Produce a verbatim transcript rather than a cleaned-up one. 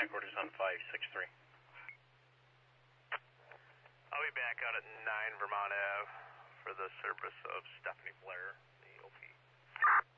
Headquarters on five six three. I'll be back out at nine Vermont Ave for the service of Stephanie Blair, the O P.